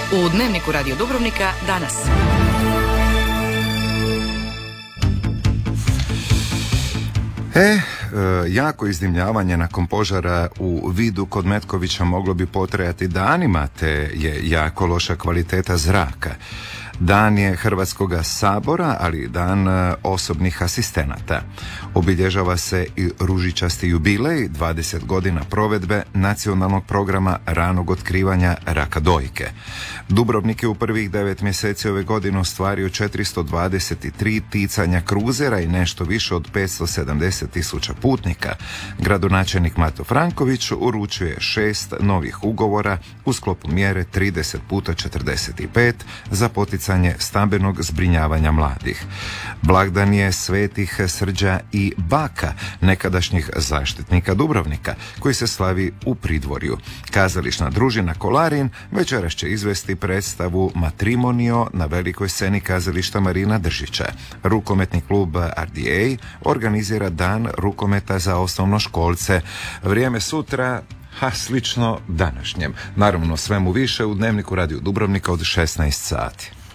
U Dnevniku Radio Dubrovnika danas. Jako iznimljavanje nakon požara u Vidu kod Metkovića moglo bi potrajati danima, te je jako loša kvaliteta zraka. Dan je Hrvatskog sabora, ali i dan osobnih asistenata. Obilježava se i ružičasti jubilej, 20 godina provedbe nacionalnog programa ranog otkrivanja raka dojke. Dubrovnik je u prvih 9 mjeseci ove godine ostvario 423 ticanja kruzera i nešto više od 570.000 putnika. Gradonačelnik Mato Franković uručuje 6 novih ugovora u sklopu mjere 30x45 za poticanje stambenog zbrinjavanja mladih. Blagdan je Svetih Srđa i Baka, nekadašnjih zaštitnika Dubrovnika, koji se slavi u Pridvorju. Kazališna družina Kolarin večeras će izvesti predstavu Matrimonio na velikoj sceni kazališta Marina Držića. Rukometni klub RDA organizira dan rukometa za osnovnoškolce. Vrijeme sutra slično današnjem. Naravno, svemu više u Dnevniku Radio Dubrovnika od 16 sati.